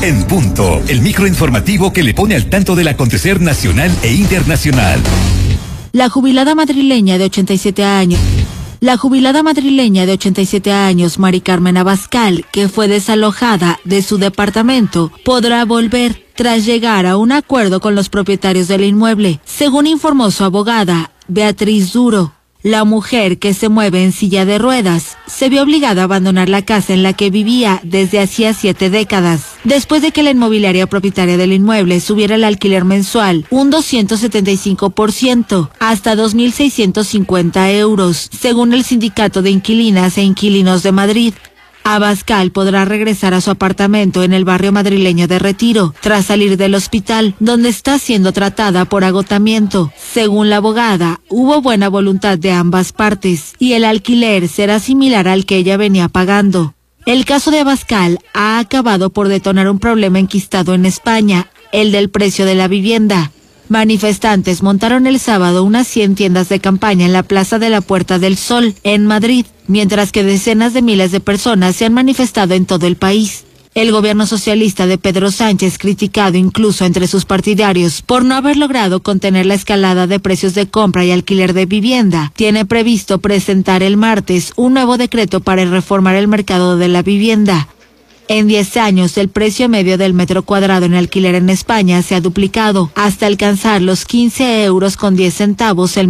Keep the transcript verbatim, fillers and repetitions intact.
En punto, el microinformativo que le pone al tanto del acontecer nacional e internacional. La jubilada madrileña de ochenta y siete años. La jubilada madrileña de ochenta y siete años, Mari Carmen Abascal, que fue desalojada de su departamento, podrá volver tras llegar a un acuerdo con los propietarios del inmueble, según informó su abogada, Beatriz Duro. La mujer, que se mueve en silla de ruedas, se vio obligada a abandonar la casa en la que vivía desde hacía siete décadas, después de que la inmobiliaria propietaria del inmueble subiera el alquiler mensual un doscientos setenta y cinco por ciento, hasta dos mil seiscientos cincuenta euros, según el Sindicato de Inquilinas e Inquilinos de Madrid. Abascal podrá regresar a su apartamento en el barrio madrileño de Retiro, tras salir del hospital, donde está siendo tratada por agotamiento. Según la abogada, hubo buena voluntad de ambas partes, y el alquiler será similar al que ella venía pagando. El caso de Abascal ha acabado por detonar un problema enquistado en España, el del precio de la vivienda. Manifestantes montaron el sábado unas cien tiendas de campaña en la Plaza de la Puerta del Sol, en Madrid, mientras que decenas de miles de personas se han manifestado en todo el país. El gobierno socialista de Pedro Sánchez, criticado incluso entre sus partidarios por no haber logrado contener la escalada de precios de compra y alquiler de vivienda, tiene previsto presentar el martes un nuevo decreto para reformar el mercado de la vivienda. En diez años, el precio medio del metro cuadrado en alquiler en España se ha duplicado, hasta alcanzar los quince euros con diez centavos el